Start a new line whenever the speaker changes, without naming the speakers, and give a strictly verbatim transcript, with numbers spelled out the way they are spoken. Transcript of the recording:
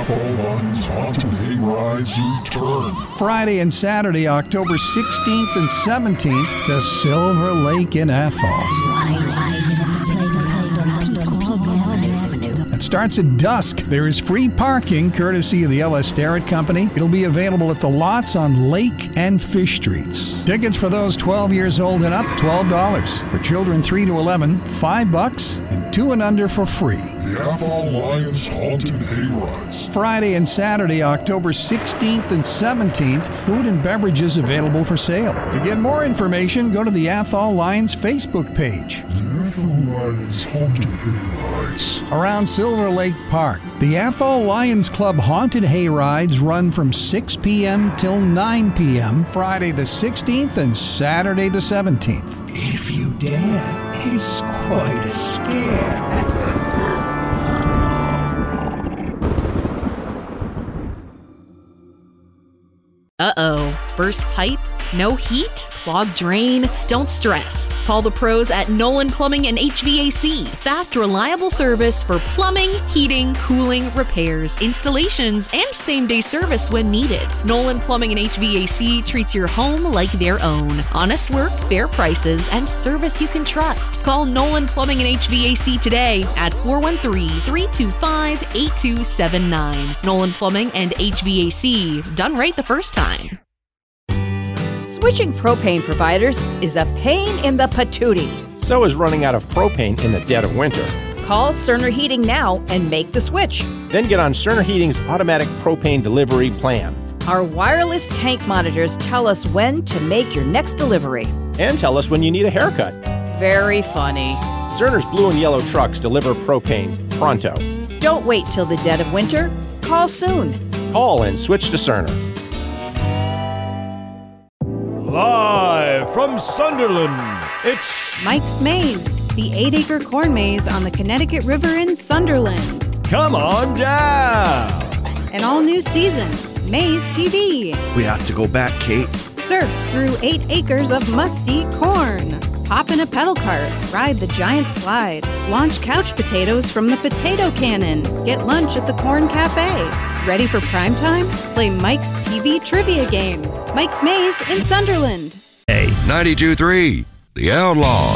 Athol Lions Haunted Hayrides return.
Friday and Saturday, October sixteenth and seventeenth, to Silver Lake in Athol. It starts at dusk. There is free parking courtesy of the L S Starrett Company. It'll be available at the lots on Lake and Fish Streets. Tickets for those twelve years old and up, twelve dollars. For children three to eleven, five bucks. And two and under for free.
The Athol Lions Haunted Hayrides.
Friday and Saturday, October sixteenth and seventeenth, food and beverages available for sale. To get more information, go to the Athol Lions Facebook page.
The Athol Lions Haunted Hayrides.
Around Silver Lake Park, the Athol Lions Club Haunted Hayrides run from six p.m. till nine p.m. Friday the sixteenth and Saturday the seventeenth. If you dare, it's quite a scare.
Uh-oh. Burst pipe? No heat? Clogged drain? Don't stress. Call the pros at Nolan Plumbing and H V A C. Fast, reliable service for plumbing, heating, cooling, repairs, installations, and same-day service when needed. Nolan Plumbing and H V A C treats your home like their own. Honest work, fair prices, and service you can trust. Call Nolan Plumbing and H V A C today at four one three, three two five, eight two seven nine. Nolan Plumbing and H V A C. Done right the first time.
Switching propane providers is a pain in the patootie.
So is running out of propane in the dead of winter.
Call Cerner Heating now and make the switch.
Then get on Cerner Heating's automatic propane delivery plan.
Our wireless tank monitors tell us when to make your next delivery.
And tell us when you need a haircut.
Very funny.
Cerner's blue and yellow trucks deliver propane pronto.
Don't wait till the dead of winter. Call soon.
Call and switch to Cerner.
Live from Sunderland, it's
Mike's Maze, the eight-acre corn maze on the Connecticut River in Sunderland.
Come on down!
An all-new season, Maze T V.
We have to go back, Kate.
Surf through eight acres of must-see corn. Hop in a pedal cart, ride the giant slide, launch couch potatoes from the potato cannon, get lunch at the Corn Cafe. Ready for prime time? Play Mike's T V trivia game. Mike's Maze in Sunderland.
ninety-two point three, The Outlaw.